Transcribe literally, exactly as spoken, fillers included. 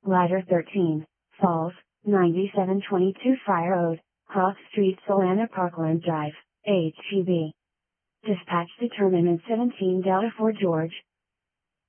Ladder thirteen, Falls, ninety-seven twenty-two Friar Road, Cross Street, Solana Parkland Drive, H E B. Dispatch determinant seventeen Delta four George,